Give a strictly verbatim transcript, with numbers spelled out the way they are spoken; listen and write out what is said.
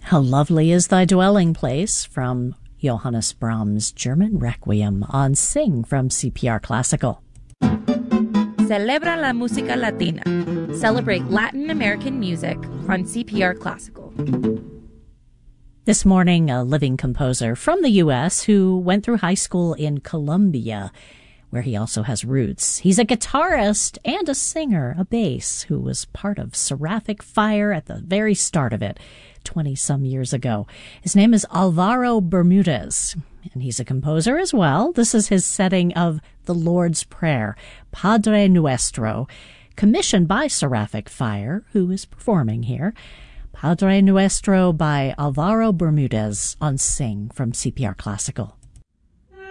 How Lovely is Thy Dwelling Place from Johannes Brahms' German Requiem on Sing from C P R Classical. Celebra la música latina. Celebrate Latin American music on C P R Classical. This morning, a living composer from the U S who went through high school in Colombia, where he also has roots. He's a guitarist and a singer, a bass, who was part of Seraphic Fire at the very start of it, twenty-some years ago. His name is Alvaro Bermudez, and he's a composer as well. This is his setting of the Lord's Prayer, Padre Nuestro, commissioned by Seraphic Fire, who is performing here. Padre Nuestro by Alvaro Bermudez on Sing from C P R Classical.